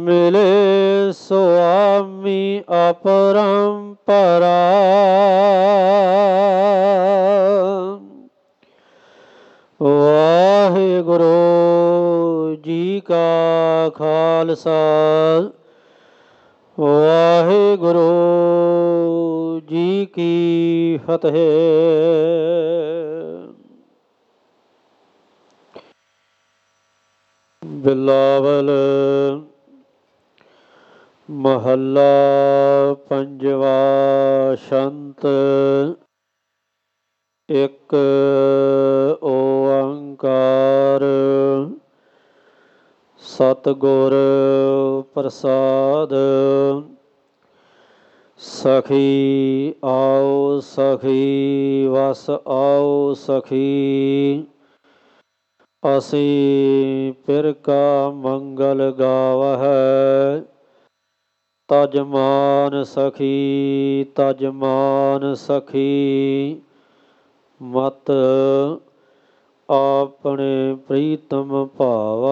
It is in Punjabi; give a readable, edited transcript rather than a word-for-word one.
ਮਿਲੇ ਸੁਆਮੀ ਅਪਰੰਪਰਾ। ਵਾਹਿਗੁਰੂ ਜੀ ਕਾ ਖਾਲਸਾ, ਵਾਹਿਗੁਰੂ ਜੀ ਕੀ ਫਤਿਹ। ਬਿਲਾਵਲ ਮਹੱਲਾ ਪੰਜਵਾ। ਛੰਤ ਇੱਕ ਓੰਕਾਰ ਸਤਿਗੁਰ ਪ੍ਰਸਾਦ। ਸਖੀ ਆਓ ਸਖੀ ਵਸ ਆਓ ਸਖੀ, ਅਸੀਂ ਪਿਰ ਕਾ ਮੰਗਲ ਗਾਵਹਿ। ਤਜ ਮਾਨ ਸਖੀ ਤਜ ਮਾਨ ਸਖੀ, ਮਤ ਆਪਣੇ ਪ੍ਰੀਤਮ ਭਾਵ